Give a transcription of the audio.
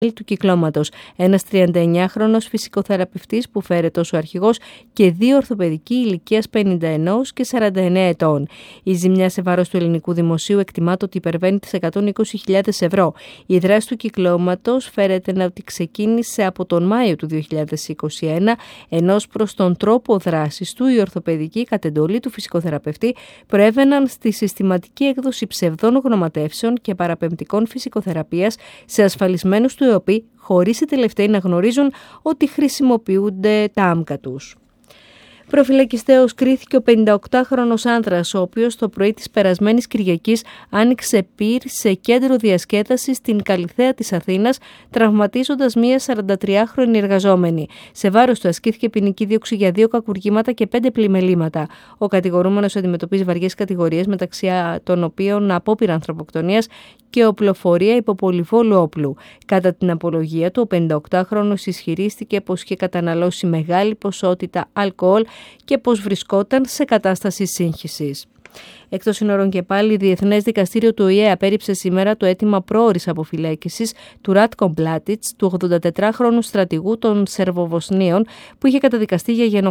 του κυκλώματος, ένας 39χρονος φυσικοθεραπευτής που φέρεται ως ο αρχηγός και 2 ορθοπαιδικοί ηλικίας 51 και 49 ετών. Η ζημιά σε βάρος του ελληνικού δημοσίου εκτιμάται ότι υπερβαίνει τις 120.000 ευρώ. Η δράση του κυκλώματος φέρεται να ότι ξεκίνησε από τον Μάιο του 2021, ενώ προς τον τρόπο δράσης του οι ορθοπαιδικοί κατ' εντολή του φυσικοθεραπευτή προέβαιναν στη συστηματική έκδοση ψευδών γνωματεύσεων και παραπεμπτικών φυσικοθεραπείας σε ασφαλισμένους του ΕΟΠΗ, χωρίς οι τελευταίοι να γνωρίζουν ότι χρησιμοποιούνται τα άμκα τους. Προφυλακιστέως κρίθηκε ο 58χρονος άνδρας, ο οποίος το πρωί της περασμένης Κυριακής άνοιξε πυρ σε κέντρο διασκέδασης στην Καλιθέα της Αθήνας, τραυματίζοντας μία 43χρονη εργαζόμενη. Σε βάρος του ασκήθηκε ποινική δίωξη για 2 κακουργήματα και 5 πλημελήματα. Ο κατηγορούμενος αντιμετωπίζει βαριές κατηγορίες, μεταξύ των οποίων απόπειρα ανθρωποκτονίας και οπλοφορία υποπολιβόλου όπλου. Κατά την απολογία του, ο 58χρονος ισχυρίστηκε πως είχε καταναλώσει μεγάλη ποσότητα αλκοόλ και πως βρισκόταν σε κατάσταση σύγχυσης. Εκτός σύνορων και πάλι, Διεθνές Δικαστήριο του ΟΗΕ απέρριψε σήμερα το αίτημα πρόωρης αποφυλάκησης του Ράτκο Μλάντιτς, του 84χρονου στρατηγού των Σερβοβοσνίων, που είχε καταδικαστεί για γενοκτονία